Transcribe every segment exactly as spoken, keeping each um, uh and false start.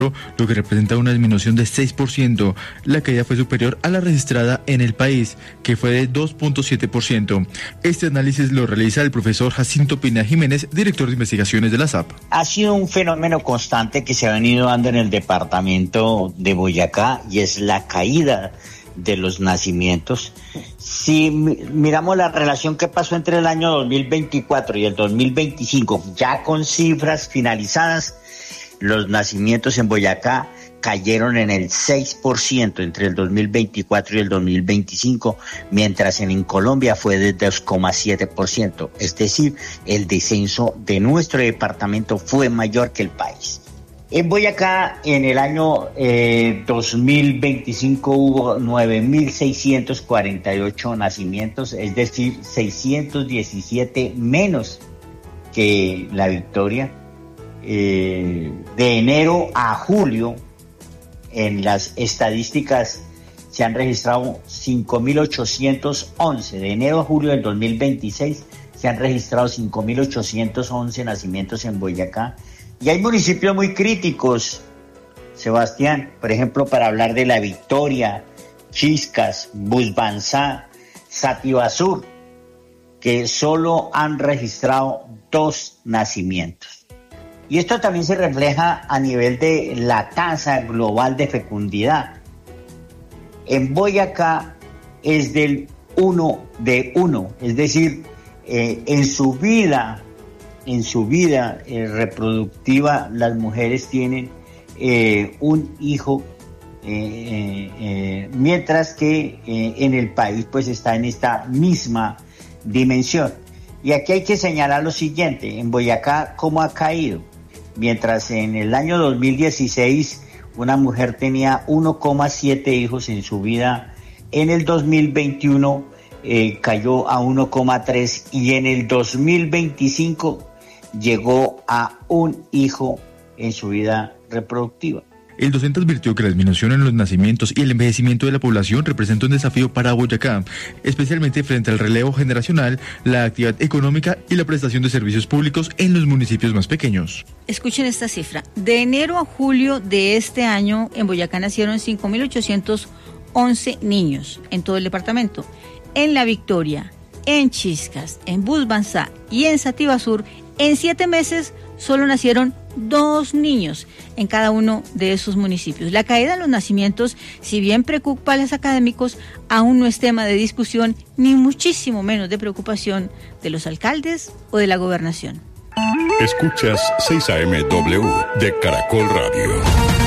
lo que representa una disminución de seis por ciento. La caída fue superior a la registrada en el país, que fue de dos punto siete por ciento. Este análisis lo realiza el profesor Jacinto Pina Jiménez, director de investigaciones de la S A P. Ha sido un fenómeno constante que se ha venido dando en el departamento de Boyacá y es la caída de los nacimientos. Si miramos la relación que pasó entre el año dos mil veinticuatro y el dos mil veinticinco, ya con cifras finalizadas, los nacimientos en Boyacá cayeron en el seis por ciento entre el dos mil veinticuatro y el dos mil veinticinco, mientras en Colombia fue de dos coma siete por ciento. Es decir, el descenso de nuestro departamento fue mayor que el país. En Boyacá, en el año eh, dos mil veinticinco hubo nueve mil seiscientos cuarenta y ocho nacimientos, es decir, seiscientos diecisiete menos que La Victoria. Eh, de enero a julio, en las estadísticas se han registrado cinco mil ochocientos once. De enero a julio del dos mil veintiséis se han registrado cinco mil ochocientos once nacimientos en Boyacá. Y hay municipios muy críticos, Sebastián, por ejemplo, para hablar de La Victoria, Chiscas, Busbanzá, Sativasur, que solo han registrado dos nacimientos. Y esto también se refleja a nivel de la tasa global de fecundidad. En Boyacá es del uno de uno, es decir, eh, en su vida, en su vida eh, reproductiva, las mujeres tienen eh, un hijo, eh, eh, eh, mientras que eh, en el país pues está en esta misma dimensión. Y aquí hay que señalar lo siguiente: en Boyacá, ¿cómo ha caído? Mientras en el año dos mil dieciséis una mujer tenía uno coma siete hijos en su vida, en el dos mil veintiuno eh, cayó a uno coma tres y en el dos mil veinticinco llegó a un hijo en su vida reproductiva. El docente advirtió que la disminución en los nacimientos y el envejecimiento de la población representa un desafío para Boyacá, especialmente frente al relevo generacional, la actividad económica y la prestación de servicios públicos en los municipios más pequeños. Escuchen esta cifra. De enero a julio de este año, en Boyacá nacieron cinco mil ochocientos once niños en todo el departamento. En La Victoria, en Chiscas, en Busbanzá y en Sativasur, en siete meses solo nacieron dos niños en cada uno de esos municipios. La caída de los nacimientos, si bien preocupa a los académicos, aún no es tema de discusión, ni muchísimo menos de preocupación de los alcaldes o de la gobernación. Escuchas seis A M W de Caracol Radio.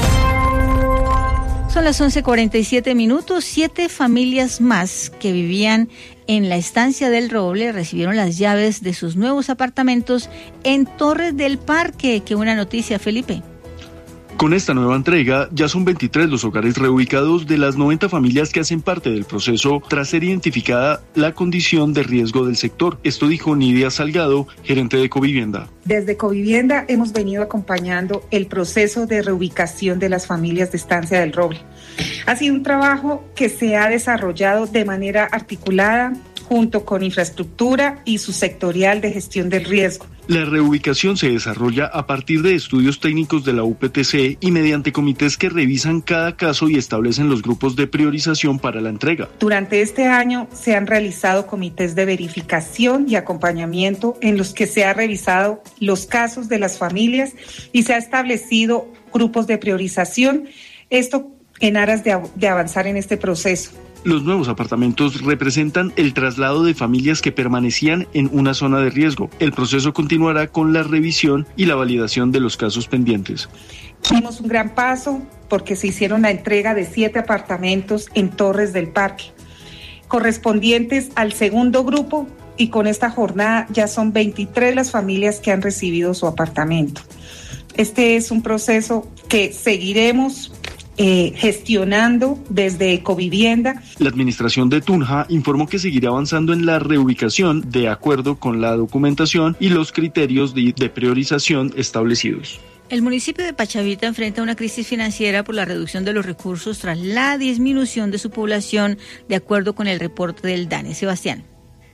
Son las once cuarenta y siete minutos. Siete familias más que vivían en la estancia del Roble recibieron las llaves de sus nuevos apartamentos en Torres del Parque. Qué buena noticia, Felipe. Con esta nueva entrega, ya son veintitrés los hogares reubicados de las noventa familias que hacen parte del proceso tras ser identificada la condición de riesgo del sector. Esto dijo Nidia Salgado, gerente de Covivienda. Desde Covivienda hemos venido acompañando el proceso de reubicación de las familias de Estancia del Roble. Ha sido un trabajo que se ha desarrollado de manera articulada junto con infraestructura y su sectorial de gestión del riesgo. La reubicación se desarrolla a partir de estudios técnicos de la U P T C y mediante comités que revisan cada caso y establecen los grupos de priorización para la entrega. Durante este año se han realizado comités de verificación y acompañamiento en los que se ha revisado los casos de las familias y se ha establecido grupos de priorización, esto en aras de, de avanzar en este proceso. Los nuevos apartamentos representan el traslado de familias que permanecían en una zona de riesgo. El proceso continuará con la revisión y la validación de los casos pendientes. Dimos un gran paso porque se hicieron la entrega de siete apartamentos en Torres del Parque, correspondientes al segundo grupo, y con esta jornada ya son veintitrés las familias que han recibido su apartamento. Este es un proceso que seguiremos Eh, gestionando desde Ecovivienda. La administración de Tunja informó que seguirá avanzando en la reubicación de acuerdo con la documentación y los criterios de, de priorización establecidos. El municipio de Pachavita enfrenta una crisis financiera por la reducción de los recursos tras la disminución de su población, de acuerdo con el reporte del DANE. Sebastián.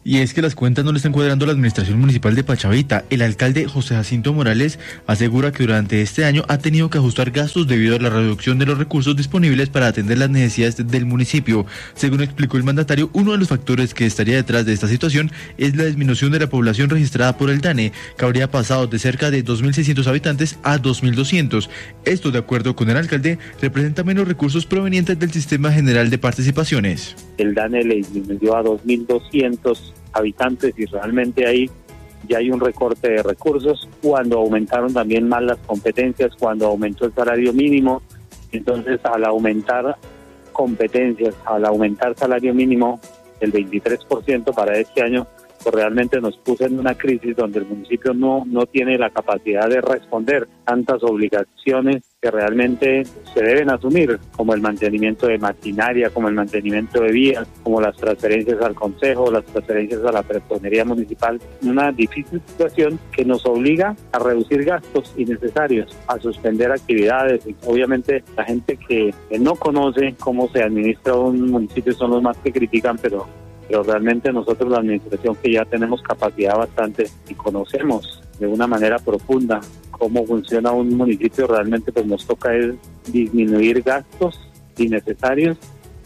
Y es que las cuentas no le están cuadrando a la administración municipal de Pachavita. El alcalde José Jacinto Morales asegura que durante este año ha tenido que ajustar gastos debido a la reducción de los recursos disponibles para atender las necesidades del municipio. Según explicó el mandatario, uno de los factores que estaría detrás de esta situación es la disminución de la población registrada por el DANE, que habría pasado de cerca de dos mil seiscientos habitantes a dos mil doscientos. Esto, de acuerdo con el alcalde, representa menos recursos provenientes del Sistema General de Participaciones. El DANE le disminuyó a dos mil doscientos habitantes y realmente ahí ya hay un recorte de recursos, cuando aumentaron también más las competencias, cuando aumentó el salario mínimo. Entonces, al aumentar competencias, al aumentar salario mínimo el veintitrés por ciento para este año, pues realmente nos puso en una crisis donde el municipio no, no tiene la capacidad de responder tantas obligaciones que realmente se deben asumir, como el mantenimiento de maquinaria, como el mantenimiento de vías, como las transferencias al consejo, las transferencias a la personería municipal. Una difícil situación que nos obliga a reducir gastos innecesarios, a suspender actividades. Y obviamente la gente que, que no conoce cómo se administra un municipio son los más que critican, pero pero realmente nosotros, la administración, que ya tenemos capacidad bastante y conocemos de una manera profunda cómo funciona un municipio, realmente pues nos toca es disminuir gastos innecesarios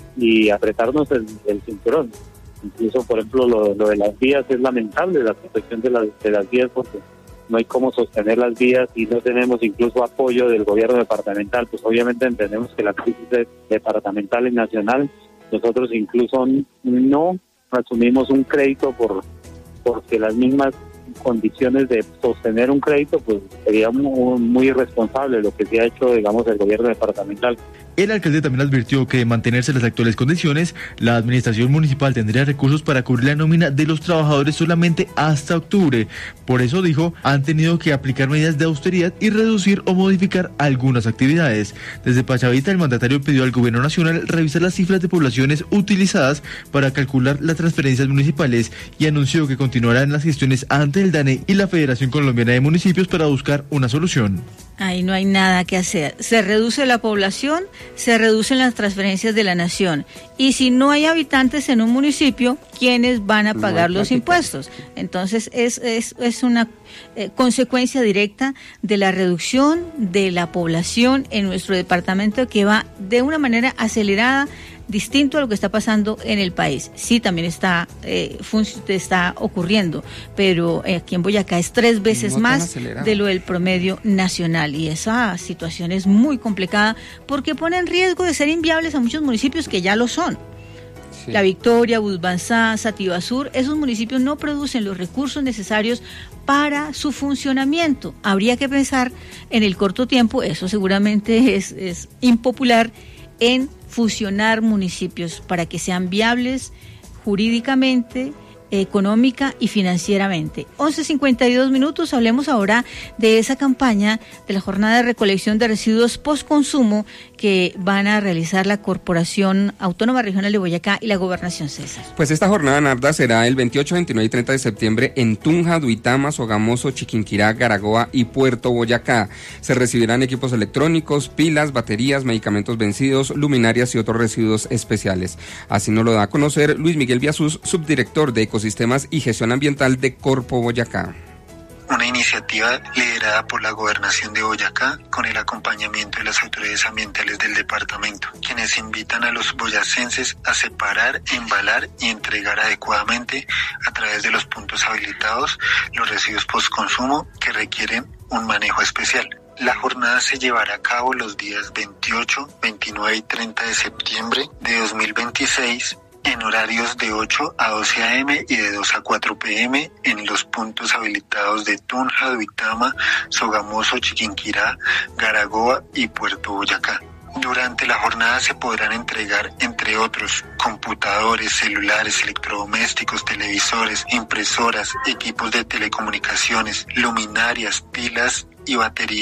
y apretarnos el, el cinturón. Incluso, por ejemplo, lo, lo de las vías es lamentable, la protección de las, de las vías, porque no hay cómo sostener las vías y no tenemos incluso apoyo del gobierno departamental. Pues obviamente entendemos que la crisis es departamental y nacional. Nosotros incluso no asumimos un crédito por porque las mismas condiciones de sostener un crédito, pues sería muy, muy irresponsable lo que se ha hecho, digamos, el gobierno departamental. El alcalde también advirtió que de mantenerse las actuales condiciones, la administración municipal tendría recursos para cubrir la nómina de los trabajadores solamente hasta octubre. Por eso, dijo, han tenido que aplicar medidas de austeridad y reducir o modificar algunas actividades. Desde Pachavita, el mandatario pidió al gobierno nacional revisar las cifras de poblaciones utilizadas para calcular las transferencias municipales y anunció que continuarán las gestiones ante el DANE y la Federación Colombiana de Municipios para buscar una solución. Ahí no hay nada que hacer. Se reduce la población, se reducen las transferencias de la nación. Y si no hay habitantes en un municipio, ¿quiénes van a pagar no los impuestos? Entonces es, es, es una eh, consecuencia directa de la reducción de la población en nuestro departamento, que va de una manera acelerada, distinto a lo que está pasando en el país. Sí, también está eh, está ocurriendo, pero eh, aquí en Boyacá es tres veces no más de lo del promedio nacional, y esa situación es muy complicada porque pone en riesgo de ser inviables a muchos municipios que ya lo son. Sí. La Victoria, Busbanzá, Sativa Sur, esos municipios no producen los recursos necesarios para su funcionamiento. Habría que pensar en el corto tiempo, eso seguramente es, es impopular, en fusionar municipios para que sean viables jurídicamente, económica y financieramente. once cincuenta y dos minutos, hablemos ahora de esa campaña de la jornada de recolección de residuos postconsumo que van a realizar la Corporación Autónoma Regional de Boyacá y la Gobernación, César. Pues esta jornada, Narda, será el veintiocho, veintinueve y treinta de septiembre en Tunja, Duitama, Sogamoso, Chiquinquirá, Garagoa y Puerto Boyacá. Se recibirán equipos electrónicos, pilas, baterías, medicamentos vencidos, luminarias y otros residuos especiales. Así nos lo da a conocer Luis Miguel Biasús, subdirector de Ecosistemas Sistemas y Gestión Ambiental de Corpo Boyacá. Una iniciativa liderada por la Gobernación de Boyacá con el acompañamiento de las autoridades ambientales del departamento, quienes invitan a los boyacenses a separar, embalar y entregar adecuadamente a través de los puntos habilitados los residuos postconsumo que requieren un manejo especial. La jornada se llevará a cabo los días veintiocho, veintinueve y treinta de septiembre de dos mil veintiséis en horarios de ocho a doce a eme y de dos a cuatro pe eme en los puntos habilitados de Tunja, Duitama, Sogamoso, Chiquinquirá, Garagoa y Puerto Boyacá. Durante la jornada se podrán entregar, entre otros, computadores, celulares, electrodomésticos, televisores, impresoras, equipos de telecomunicaciones, luminarias, pilas y baterías,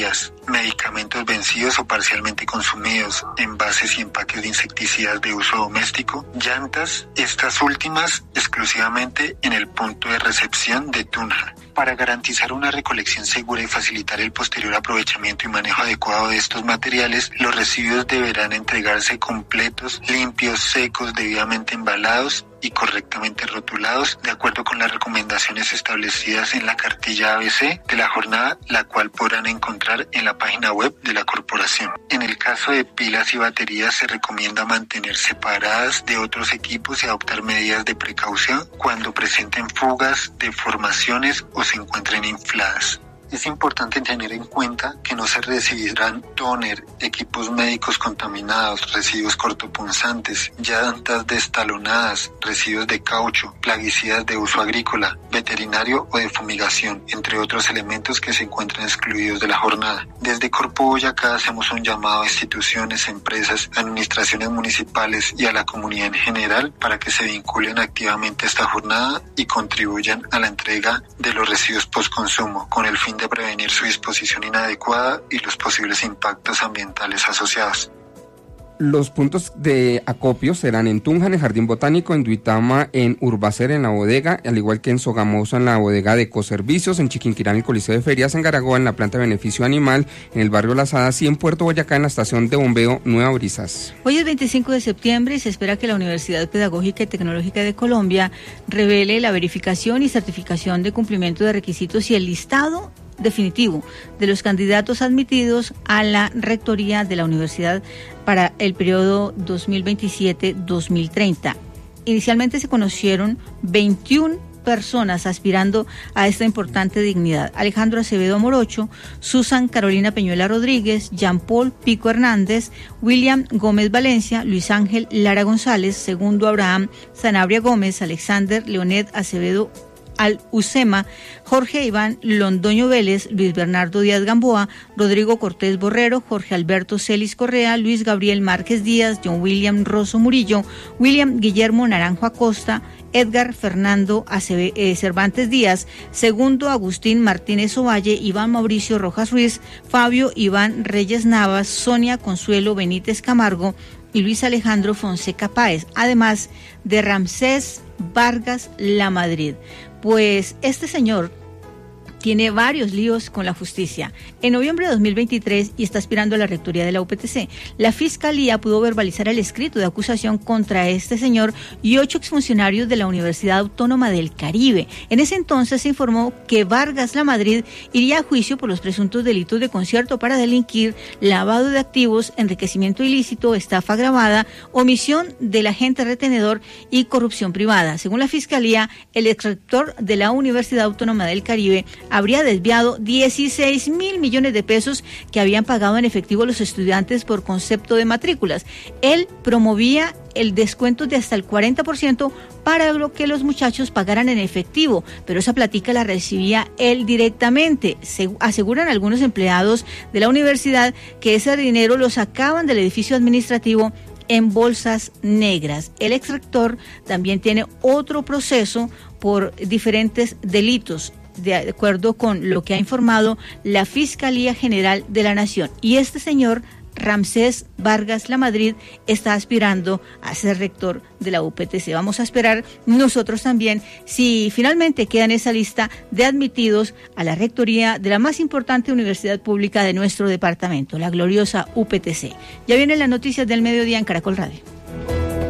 medicamentos vencidos o parcialmente consumidos, envases y empaques de insecticidas de uso doméstico, llantas, estas últimas exclusivamente en el punto de recepción de Tunja. Para garantizar una recolección segura y facilitar el posterior aprovechamiento y manejo adecuado de estos materiales, los residuos deberán entregarse completos, limpios, secos, debidamente embalados y correctamente rotulados, de acuerdo con las recomendaciones establecidas en la cartilla A B C de la jornada, la cual podrán encontrar en la página web de la corporación. En el caso de pilas y baterías, se recomienda mantener separadas de otros equipos y adoptar medidas de precaución cuando presenten fugas, deformaciones o se encuentren infladas. Es importante tener en cuenta que no se recibirán tóner, equipos médicos contaminados, residuos cortopunzantes, llantas destalonadas, residuos de caucho, plaguicidas de uso agrícola, veterinario o de fumigación, entre otros elementos que se encuentran excluidos de la jornada. Desde Corpo Boyacá hacemos un llamado a instituciones, empresas, administraciones municipales y a la comunidad en general para que se vinculen activamente a esta jornada y contribuyan a la entrega de los residuos postconsumo, con el fin de prevenir su disposición inadecuada y los posibles impactos ambientales asociados. Los puntos de acopio serán en Tunja, en el Jardín Botánico, en Duitama, en Urbacer, en la bodega, al igual que en Sogamoso, en la bodega de Ecoservicios, en Chiquinquirá, en el Coliseo de Ferias, en Garagoa, en la planta de beneficio animal, en el barrio Las Hadas y en Puerto Boyacá, en la estación de bombeo Nueva Brisas. Hoy es veinticinco de septiembre y se espera que la Universidad Pedagógica y Tecnológica de Colombia revele la verificación y certificación de cumplimiento de requisitos y el listado definitivo de los candidatos admitidos a la rectoría de la universidad para el periodo dos mil veintisiete a dos mil treinta. Inicialmente se conocieron veintiuna personas aspirando a esta importante dignidad: Alejandro Acevedo Morocho, Susan Carolina Peñuela Rodríguez, Jean Paul Pico Hernández, William Gómez Valencia, Luis Ángel Lara González, Segundo Abraham Sanabria Gómez, Alexander Leonet Acevedo Al Ucema, Jorge Iván Londoño Vélez, Luis Bernardo Díaz Gamboa, Rodrigo Cortés Borrero, Jorge Alberto Celis Correa, Luis Gabriel Márquez Díaz, John William Rosso Murillo, William Guillermo Naranjo Acosta, Edgar Fernando Aceve, eh, Cervantes Díaz, Segundo Agustín Martínez Ovalle, Iván Mauricio Rojas Ruiz, Fabio Iván Reyes Navas, Sonia Consuelo Benítez Camargo y Luis Alejandro Fonseca Páez, además de Ramsés Vargas Lamadrid. Pues este señor tiene varios líos con la justicia. En noviembre de dos mil veintitrés, y está aspirando a la rectoría de la U P T C, la Fiscalía pudo verbalizar el escrito de acusación contra este señor y ocho exfuncionarios de la Universidad Autónoma del Caribe. En ese entonces se informó que Vargas Lamadrid iría a juicio por los presuntos delitos de concierto para delinquir, lavado de activos, enriquecimiento ilícito, estafa agravada, omisión del agente retenedor y corrupción privada. Según la Fiscalía, el exrector de la Universidad Autónoma del Caribe habría desviado dieciséis mil millones de pesos que habían pagado en efectivo los estudiantes por concepto de matrículas. Él promovía el descuento de hasta el cuarenta por ciento para lo que los muchachos pagaran en efectivo, pero esa platica la recibía él directamente. Se aseguran algunos empleados de la universidad que ese dinero lo sacaban del edificio administrativo en bolsas negras. El exrector también tiene otro proceso por diferentes delitos, de acuerdo con lo que ha informado la Fiscalía General de la Nación. Y este señor, Ramsés Vargas Lamadrid, está aspirando a ser rector de la U P T C. Vamos a esperar nosotros también si finalmente queda en esa lista de admitidos a la rectoría de la más importante universidad pública de nuestro departamento, la gloriosa U P T C. Ya vienen las noticias del mediodía en Caracol Radio.